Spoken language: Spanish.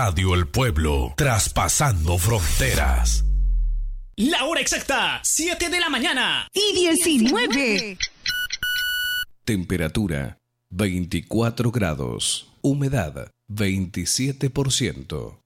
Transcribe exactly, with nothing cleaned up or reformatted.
Radio El Pueblo, traspasando fronteras. La hora exacta, siete de la mañana y diecinueve. Temperatura veinticuatro grados, humedad veintisiete por ciento.